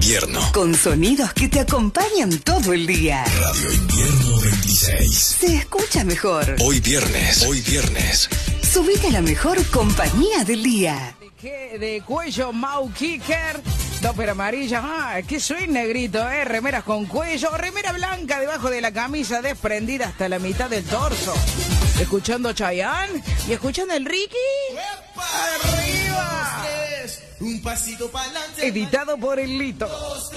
invierno. Con sonidos que te acompañan todo el día. Radio Invierno 26. Se escucha mejor. Hoy viernes. Subite a la mejor compañía del día. De cuello Mau Kicker, topper amarilla, que soy negrito, remeras con cuello, remera blanca debajo de la camisa desprendida hasta la mitad del torso. Escuchando Chayanne y escuchando el Ricky. ¡Arriba! Un pasito para adelante. Editado por el Lito.